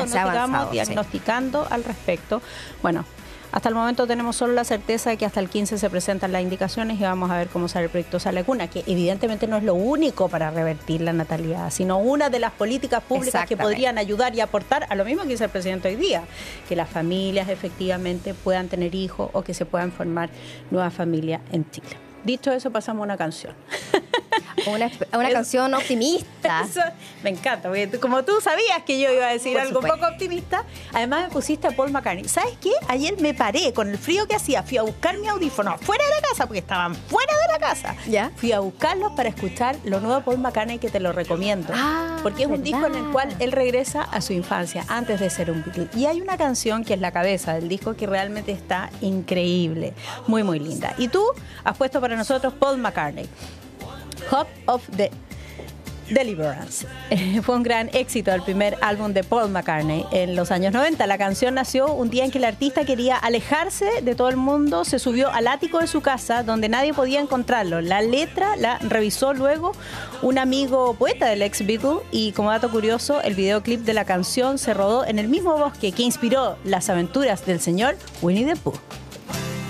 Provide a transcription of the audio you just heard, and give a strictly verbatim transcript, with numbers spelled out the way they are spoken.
nos sigamos diagnosticando sí. al respecto. Bueno, hasta el momento tenemos solo la certeza de que hasta el quince se presentan las indicaciones y vamos a ver cómo sale el proyecto Sala de Cuna, que evidentemente no es lo único para revertir la natalidad, sino una de las políticas públicas que podrían ayudar y aportar a lo mismo que dice el presidente hoy día, que las familias efectivamente puedan tener hijos o que se puedan formar nuevas familias en Chile. Dicho eso, pasamos a una canción. Una, una canción optimista. Eso, me encanta, porque como tú sabías que yo iba a decir Por algo supuesto. poco optimista, además me pusiste a Paul McCartney. ¿Sabes qué? Ayer me paré con el frío que hacía, fui a buscar mi audífono fuera de la casa, porque estaban fuera de la casa. ¿Ya? Fui a buscarlos para escuchar lo nuevo de Paul McCartney, que te lo recomiendo. Ah, porque es un ¿verdad? disco en el cual él regresa a su infancia, antes de ser un Beatle. Y hay una canción que es la cabeza del disco que realmente está increíble, muy, muy linda. Y tú has puesto para nosotros Paul McCartney, Hope of the Deliverance. Eh, fue un gran éxito el primer álbum de Paul McCartney en los años noventa. La canción nació un día en que el artista quería alejarse de todo el mundo, se subió al ático de su casa donde nadie podía encontrarlo. La letra la revisó luego un amigo poeta del ex Beatle y, como dato curioso, el videoclip de la canción se rodó en el mismo bosque que inspiró las aventuras del señor Winnie the Pooh.